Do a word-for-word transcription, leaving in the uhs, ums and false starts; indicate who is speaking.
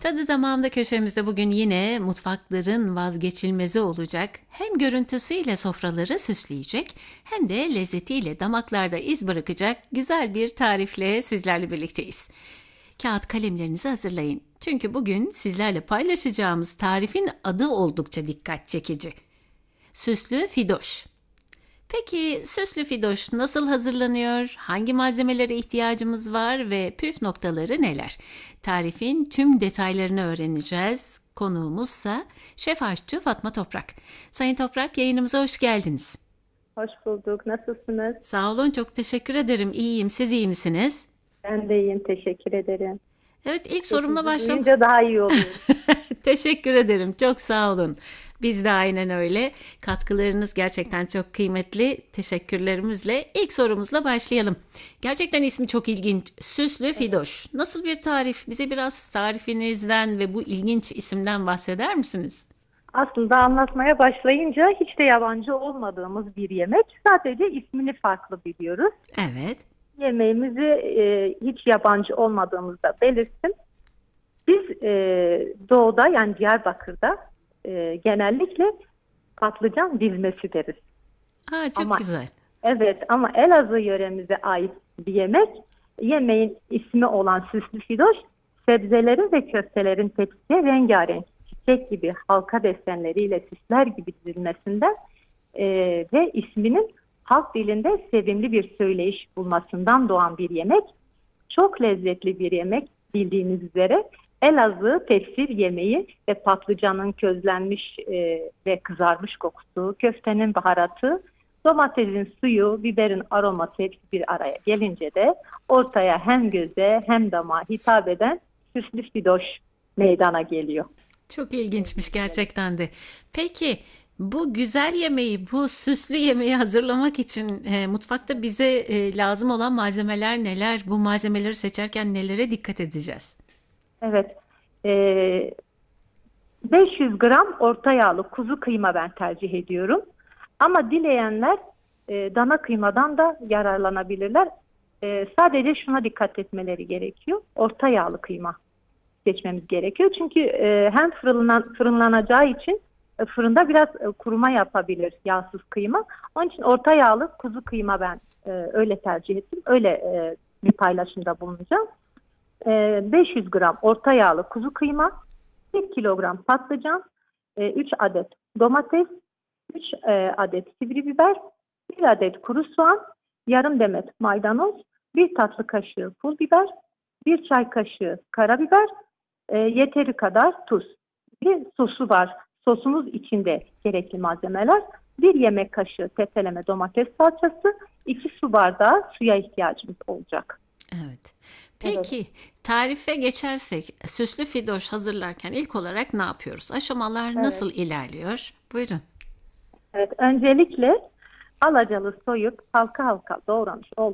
Speaker 1: Tadı Zamanda köşemizde bugün yine mutfakların vazgeçilmezi olacak. Hem görüntüsüyle sofraları süsleyecek hem de lezzetiyle damaklarda iz bırakacak güzel bir tarifle sizlerle birlikteyiz. Kağıt kalemlerinizi hazırlayın. Çünkü bugün sizlerle paylaşacağımız tarifin adı oldukça dikkat çekici. Süslü fidoş. Peki süslü fidoş nasıl hazırlanıyor? Hangi malzemelere ihtiyacımız var ve püf noktaları neler? Tarifin tüm detaylarını öğreneceğiz. Konuğumuzsa Şef Aşçı Fatma Toprak. Sayın Toprak, yayınımıza hoş geldiniz.
Speaker 2: Hoş bulduk. Nasılsınız?
Speaker 1: Sağ olun, çok teşekkür ederim. İyiyim. Siz iyi misiniz?
Speaker 2: Ben de iyiyim. Teşekkür ederim.
Speaker 1: Evet, ilk sorumla
Speaker 2: Sesinizi
Speaker 1: başlam.
Speaker 2: duyunca daha iyi oluyoruz.
Speaker 1: Teşekkür ederim. Çok sağ olun. Biz de aynen öyle. Katkılarınız gerçekten çok kıymetli. Teşekkürlerimizle ilk sorumuzla başlayalım. Gerçekten ismi çok ilginç. Süslü
Speaker 2: Evet.
Speaker 1: Fidoş. Nasıl bir tarif? Bize biraz tarifinizden ve bu ilginç isimden bahseder misiniz?
Speaker 2: Aslında anlatmaya başlayınca hiç de yabancı olmadığımız bir yemek. Sadece ismini farklı biliyoruz.
Speaker 1: Evet.
Speaker 2: Yemeğimizi e, hiç yabancı olmadığımızı da belirttim. Biz e, doğuda yani Diyarbakır'da e, genellikle patlıcan dizmesi deriz.
Speaker 1: Aa, çok
Speaker 2: Ama
Speaker 1: güzel.
Speaker 2: evet ama Elazığ yöremize ait bir yemek. Yemeğin ismi olan süslü fidoş, sebzelerin ve köftelerin tepsiye rengarenk, çiçek gibi halka desenleriyle süsler gibi dizilmesinden e, ve isminin halk dilinde sevimli bir söyleyiş bulmasından doğan bir yemek. Çok lezzetli bir yemek bildiğiniz üzere. Elazığ tefsir yemeği ve patlıcanın közlenmiş e, ve kızarmış kokusu, köftenin baharatı, domatesin suyu, biberin aroması hepsi bir araya gelince de ortaya hem göze hem damağa hitap eden süslü fidoş meydana geliyor.
Speaker 1: Çok ilginçmiş gerçekten de. Peki bu güzel yemeği, bu süslü yemeği hazırlamak için e, mutfakta bize e, lazım olan malzemeler neler? Bu malzemeleri seçerken nelere dikkat edeceğiz?
Speaker 2: Evet, e, beş yüz gram orta yağlı kuzu kıyma ben tercih ediyorum. Ama dileyenler e, dana kıymadan da yararlanabilirler. E, sadece şuna dikkat etmeleri gerekiyor. Orta yağlı kıyma seçmemiz gerekiyor. Çünkü e, hem fırınlan, fırınlanacağı için e, fırında biraz e, kuruma yapabilir yağsız kıyma. Onun için orta yağlı kuzu kıyma ben e, öyle tercih ettim. Öyle e, bir paylaşımda bulunacağım. E, beş yüz gram orta yağlı kuzu kıyma, bir kilogram patlıcan, e, üç adet domates, üç e, adet sivri biber, bir adet kuru soğan, yarım demet maydanoz, bir tatlı kaşığı pul biber, bir çay kaşığı karabiber, e, yeteri kadar tuz. Bir sosu var. Sosumuz içinde gerekli malzemeler. Bir yemek kaşığı tepeleme domates salçası, iki su bardağı suya ihtiyacımız olacak.
Speaker 1: Evet.
Speaker 2: Evet.
Speaker 1: Peki tarife geçersek süslü fidoş hazırlarken ilk olarak ne yapıyoruz? Aşamalar
Speaker 2: Evet.
Speaker 1: nasıl ilerliyor? Buyurun.
Speaker 2: Evet. Öncelikle alacalı soyup halka halka doğramış